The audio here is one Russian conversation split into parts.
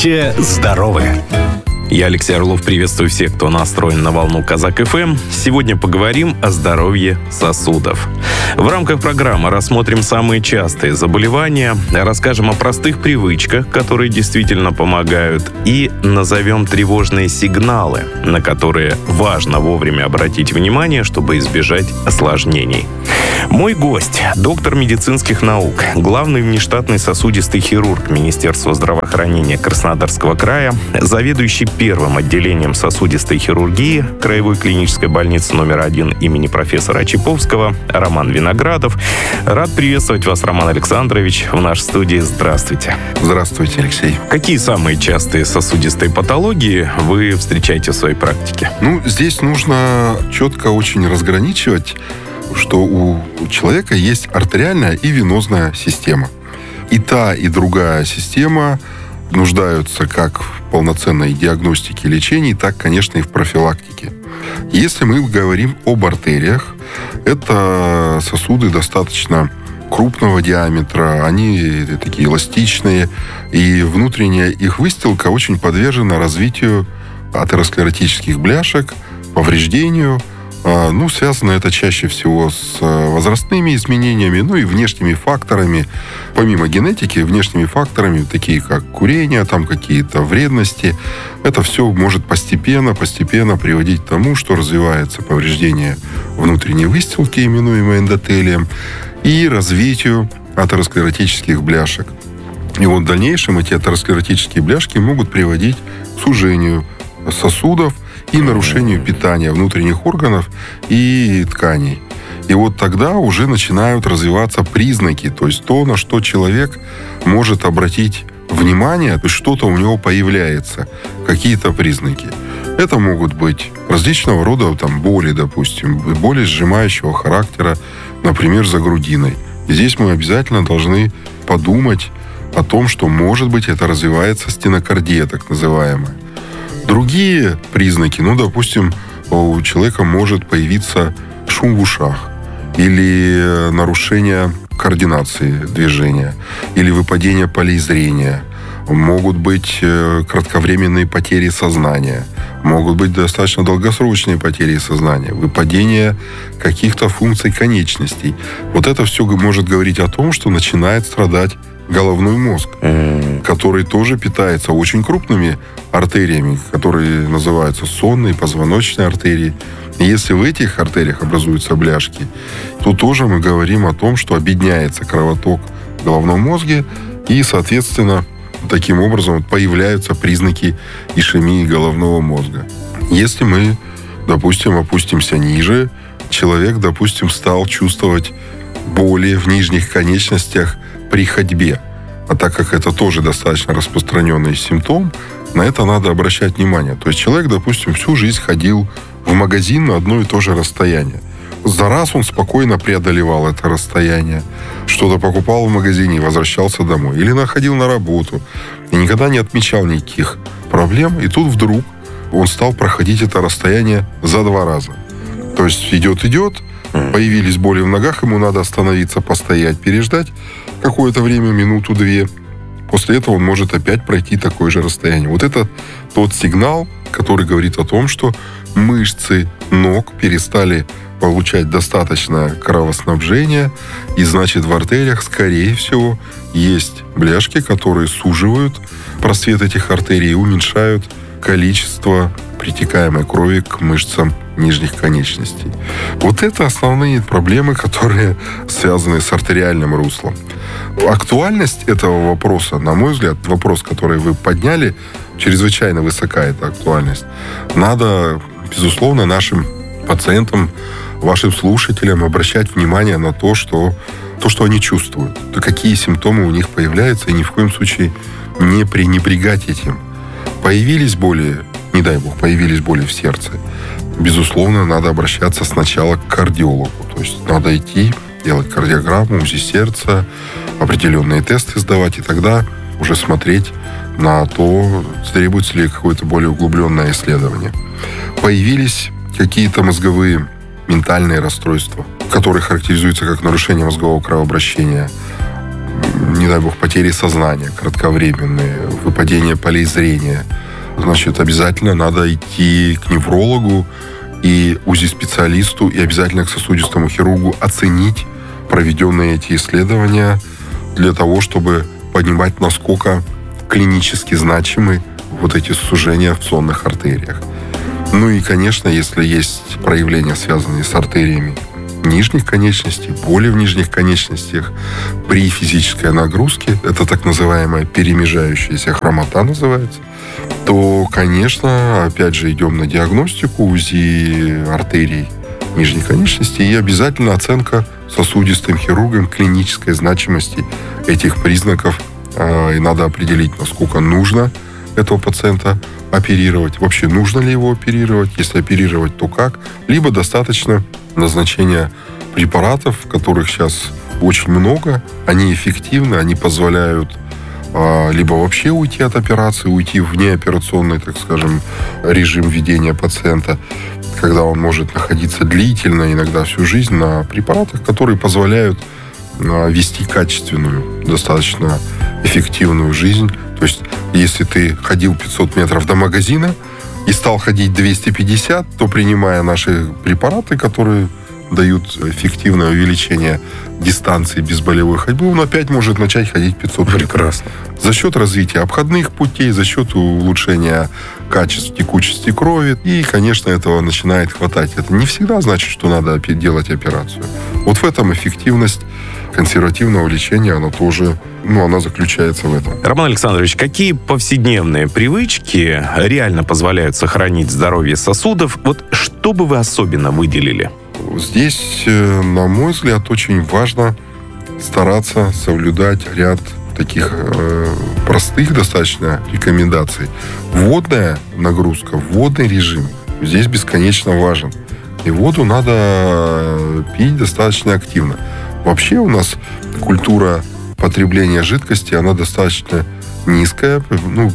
Будьте здоровы! Я, Алексей Орлов, приветствую всех, кто настроен на волну Казак-ФМ. Сегодня поговорим о здоровье сосудов. В рамках программы рассмотрим самые частые заболевания, расскажем о простых привычках, которые действительно помогают, и назовем тревожные сигналы, на которые важно вовремя обратить внимание, чтобы избежать осложнений. Мой гость – доктор медицинских наук, главный внештатный сосудистый хирург Министерства здравоохранения Краснодарского края, заведующий первым отделением сосудистой хирургии Краевой клинической больницы номер 1 имени профессора Очаповского Роман Виноградов. Рад приветствовать вас, Роман Александрович, в нашей студии. Здравствуйте. Здравствуйте, Алексей. Какие самые частые сосудистые патологии вы встречаете в своей практике? Здесь нужно четко очень разграничивать, что у человека есть артериальная и венозная система. И та, и другая система нуждаются как в полноценной диагностике и лечении, так, конечно, и в профилактике. Если мы говорим об артериях, это сосуды достаточно крупного диаметра, они такие эластичные, и внутренняя их выстилка очень подвержена развитию атеросклеротических бляшек, повреждению. Связано это чаще всего с возрастными изменениями, и внешними факторами, помимо генетики, внешними факторами, такие как курение, там какие-то вредности. Это все может постепенно приводить к тому, что развивается повреждение внутренней выстилки, именуемой эндотелием, и развитию атеросклеротических бляшек. И в дальнейшем эти атеросклеротические бляшки могут приводить к сужению сосудов и нарушению питания внутренних органов и тканей. И тогда уже начинают развиваться признаки, то есть то, на что человек может обратить внимание, то есть что-то у него появляется, какие-то признаки. Это могут быть различного рода боли, допустим, боли сжимающего характера, например, за грудиной. И здесь мы обязательно должны подумать о том, что, может быть, это развивается стенокардия, так называемая. Другие признаки, допустим, у человека может появиться шум в ушах, или нарушение координации движения, или выпадение полей зрения. Могут быть кратковременные потери сознания, могут быть достаточно долгосрочные потери сознания, выпадение каких-то функций конечностей. Это все может говорить о том, что начинает страдать головной мозг, который тоже питается очень крупными артериями, которые называются сонные, позвоночные артерии. И если в этих артериях образуются бляшки, то тоже мы говорим о том, что обедняется кровоток в головном мозге, и, соответственно, таким образом появляются признаки ишемии головного мозга. Если мы, допустим, опустимся ниже, человек, допустим, стал чувствовать боли в нижних конечностях при ходьбе. А так как это тоже достаточно распространенный симптом, на это надо обращать внимание. То есть человек, допустим, всю жизнь ходил в магазин на одно и то же расстояние. За раз он спокойно преодолевал это расстояние. Что-то покупал в магазине и возвращался домой. Или находил на работу. И никогда не отмечал никаких проблем. И тут вдруг он стал проходить это расстояние за 2 раза. То есть идет, появились боли в ногах, ему надо остановиться, постоять, переждать какое-то время, минуту-две. После этого он может опять пройти такое же расстояние. Это тот сигнал, который говорит о том, что мышцы ног перестали получать достаточное кровоснабжение, и значит в артериях, скорее всего, есть бляшки, которые суживают просвет этих артерий и уменьшают количество притекаемой крови к мышцам нижних конечностей. Это основные проблемы, которые связаны с артериальным руслом. Актуальность этого вопроса, на мой взгляд, вопрос, который вы подняли, чрезвычайно высока эта актуальность. Надо, безусловно, нашим пациентам, вашим слушателям обращать внимание на то, что они чувствуют, какие симптомы у них появляются, и ни в коем случае не пренебрегать этим. Появились боли, не дай бог, появились боли в сердце, безусловно, надо обращаться сначала к кардиологу. То есть надо идти, делать кардиограмму, УЗИ сердца, определенные тесты сдавать, и тогда уже смотреть на то, требуется ли какое-то более углубленное исследование. Появились какие-то мозговые ментальные расстройства, которые характеризуются как нарушение мозгового кровообращения. не дай бог, потери сознания кратковременные, выпадение полей зрения, значит, обязательно надо идти к неврологу и УЗИ-специалисту, и обязательно к сосудистому хирургу оценить проведенные эти исследования для того, чтобы понимать, насколько клинически значимы вот эти сужения в сонных артериях. Ну и, конечно, если есть проявления, связанные с артериями нижних конечностей, боли в нижних конечностях при физической нагрузке, это так называемая перемежающаяся хромота называется, то, конечно, опять же, идем на диагностику, УЗИ артерий нижней конечности и обязательно оценка сосудистым хирургом клинической значимости этих признаков. И надо определить, насколько нужно этого пациента оперировать, вообще нужно ли его оперировать, если оперировать, то как, либо достаточно назначения препаратов, которых сейчас очень много, они эффективны, они позволяют либо вообще уйти от операции, уйти в неоперационный, так скажем, режим ведения пациента, когда он может находиться длительно, иногда всю жизнь, на препаратах, которые позволяют вести качественную, достаточно эффективную жизнь. То есть, если ты ходил 500 метров до магазина и стал ходить 250, то, принимая наши препараты, которые дают эффективное увеличение дистанции безболевой ходьбы, он опять может начать ходить 500 метров. Прекрасно. За счет развития обходных путей, за счет улучшения качества текучести крови. И, конечно, этого начинает хватать. Это не всегда значит, что надо делать операцию. Вот в этом эффективность консервативного лечения, она тоже, она заключается в этом. Роман Александрович, какие повседневные привычки реально позволяют сохранить здоровье сосудов? Вот что бы вы особенно выделили? Здесь, на мой взгляд, очень важно стараться соблюдать ряд таких простых достаточно рекомендаций. Водная нагрузка, водный режим здесь бесконечно важен. И воду надо пить достаточно активно. Вообще у нас культура потребления жидкости, она достаточно низкая.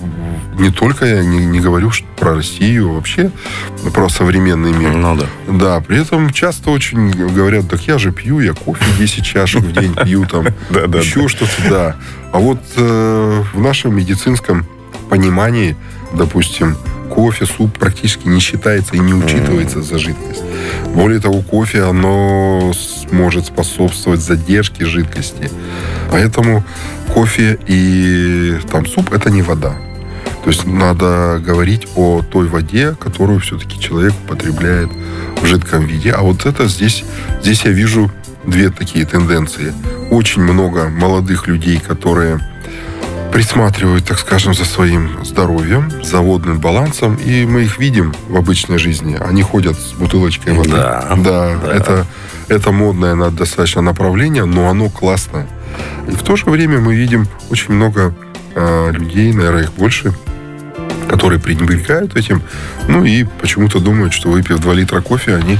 Не только я не говорю про Россию, вообще про современный мир. Да, при этом часто очень говорят, так я же пью, я кофе 10 чашек в день пью, там, еще что-то, да. А вот в нашем медицинском понимании, допустим, кофе, суп практически не считается и не учитывается за жидкость. Более того, кофе, оно может способствовать задержке жидкости. Поэтому кофе и суп – это не вода. То есть надо говорить о той воде, которую все-таки человек употребляет в жидком виде. А вот это здесь я вижу две такие тенденции. Очень много молодых людей, которые присматривают, так скажем, за своим здоровьем, за водным балансом, и мы их видим в обычной жизни. Они ходят с бутылочкой воды. Да. Это модное достаточно направление, но оно классное. И в то же время мы видим очень много людей, наверное, их больше, которые пренебрегают этим, и почему-то думают, что выпив 2 литра кофе, они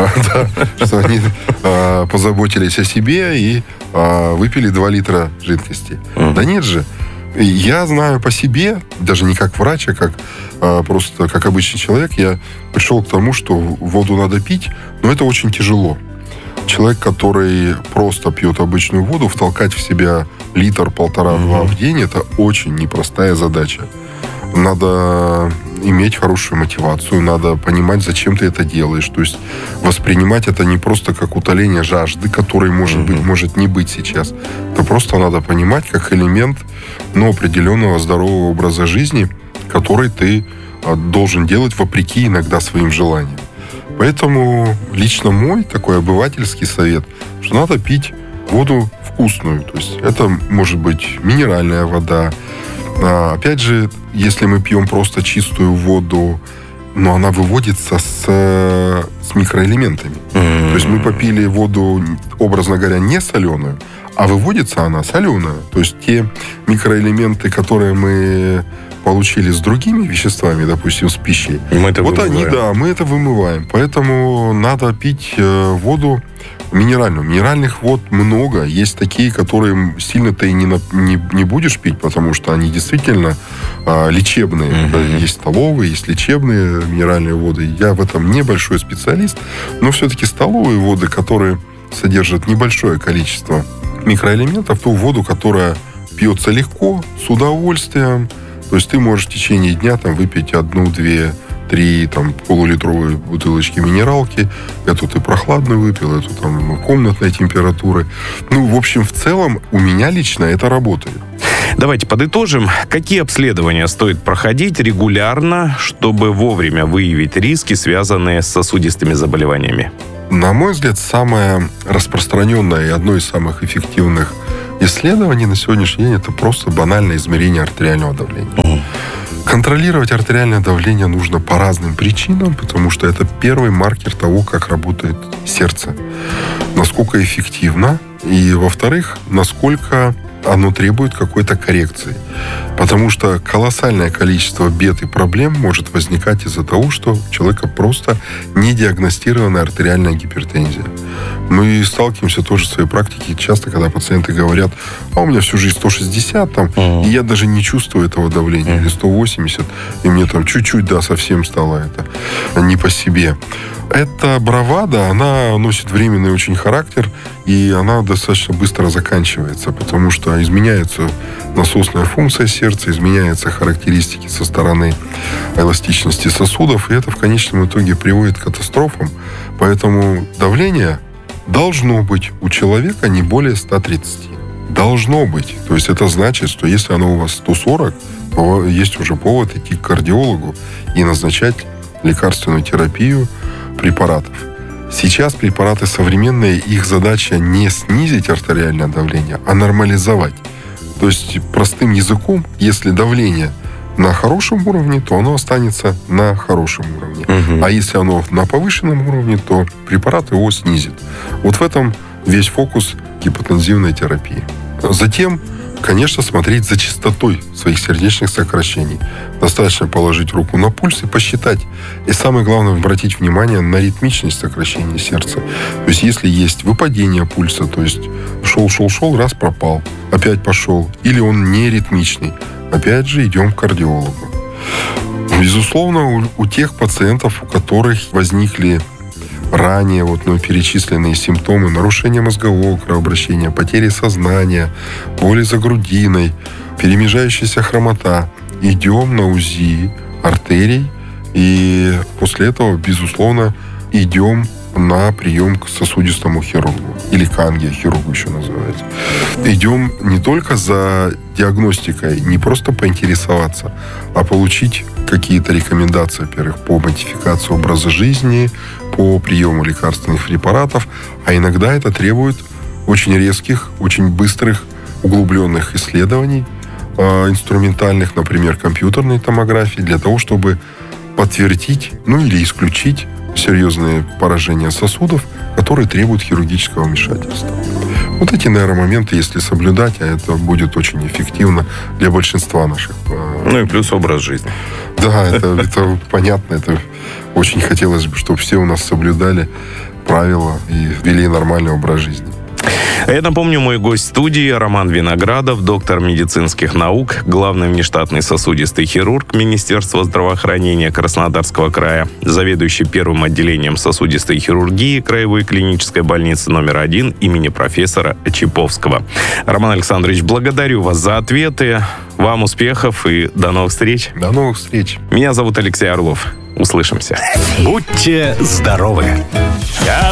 позаботились о себе и выпили 2 литра жидкости. Да нет же. Я знаю по себе, даже не как врач, а просто как обычный человек, я пришел к тому, что воду надо пить, но это очень тяжело. Человек, который просто пьет обычную воду, втолкать в себя 1-1,5-2 в день, это очень непростая задача. Надо иметь хорошую мотивацию, надо понимать, зачем ты это делаешь. То есть воспринимать это не просто как утоление жажды, которой, может быть, может не быть сейчас. Это просто надо понимать как элемент определенного здорового образа жизни, который ты должен делать вопреки иногда своим желаниям. Поэтому лично мой такой обывательский совет, что надо пить воду вкусную. То есть это может быть минеральная вода. Опять же, если мы пьем просто чистую воду, но она выводится с микроэлементами. То есть мы попили воду, образно говоря, не соленую, а выводится она соленая. То есть те микроэлементы, которые мы получили с другими веществами, допустим, с пищей, мы это вымываем. Мы это вымываем. Поэтому надо пить воду минеральную. Минеральных вод много. Есть такие, которые сильно ты и не будешь пить, потому что они действительно лечебные. Есть столовые, есть лечебные минеральные воды. Я в этом небольшой специалист, но все-таки столовые воды, которые содержат небольшое количество микроэлементов, ту воду, которая пьется легко, с удовольствием. То есть ты можешь в течение дня там выпить 1, 2, 3 там, полулитровые бутылочки минералки. Эту ты прохладную выпил, эту там комнатной температуры. В общем, в целом у меня лично это работает. Давайте подытожим. Какие обследования стоит проходить регулярно, чтобы вовремя выявить риски, связанные с сосудистыми заболеваниями? На мой взгляд, самое распространенное и одно из самых эффективных исследований на сегодняшний день — это просто банальное измерение артериального давления. Контролировать артериальное давление нужно по разным причинам, потому что это первый маркер того, как работает сердце. Насколько эффективно, и, во-вторых, насколько оно требует какой-то коррекции. Потому что колоссальное количество бед и проблем может возникать из-за того, что у человека просто не диагностирована артериальная гипертензия. Мы сталкиваемся тоже в своей практике часто, когда пациенты говорят: а у меня всю жизнь 160, и я даже не чувствую этого давления, или 180, и мне там чуть-чуть, совсем стало это не по себе. Эта бравада, она носит временный очень характер, и она достаточно быстро заканчивается, потому что изменяется насосная функция сердца, изменяются характеристики со стороны эластичности сосудов, и это в конечном итоге приводит к катастрофам. Поэтому давление должно быть у человека не более 130. Должно быть. То есть это значит, что если оно у вас 140, то есть уже повод идти к кардиологу и назначать лекарственную терапию препаратов. Сейчас препараты современные, их задача не снизить артериальное давление, а нормализовать. То есть простым языком, если давление на хорошем уровне, то оно останется на хорошем уровне. А если оно на повышенном уровне, то препарат его снизит. Вот в этом весь фокус гипотензивной терапии. Затем, конечно, смотреть за частотой своих сердечных сокращений. Достаточно положить руку на пульс и посчитать. И самое главное, обратить внимание на ритмичность сокращения сердца. То есть, если есть выпадение пульса, то есть шел, раз пропал, опять пошел, или он не ритмичный, опять же идем к кардиологу. Безусловно, у тех пациентов, у которых возникли ранее перечисленные симптомы нарушения мозгового кровообращения, потери сознания, боли за грудиной, перемежающаяся хромота, идем на УЗИ артерий, и после этого, безусловно, идем на прием к сосудистому хирургу, или к ангиохирургу еще называется. Идем не только за диагностикой, не просто поинтересоваться, а получить какие-то рекомендации, во-первых, по модификации образа жизни, по приему лекарственных препаратов, а иногда это требует очень резких, очень быстрых, углубленных исследований, инструментальных, например, компьютерной томографии, для того, чтобы подтвердить, или исключить серьезные поражения сосудов, которые требуют хирургического вмешательства. Вот эти, наверное, моменты, если соблюдать, а это будет очень эффективно для большинства наших. И плюс образ жизни. Да, это понятно. Это очень хотелось бы, чтобы все у нас соблюдали правила и вели нормальный образ жизни. Я напомню, мой гость студии Роман Виноградов, доктор медицинских наук, главный внештатный сосудистый хирург Министерства здравоохранения Краснодарского края, заведующий первым отделением сосудистой хирургии Краевой клинической больницы номер 1 имени профессора Чиповского. Роман Александрович, благодарю вас за ответы. Вам успехов и до новых встреч. До новых встреч. Меня зовут Алексей Орлов. Услышимся. Будьте здоровы!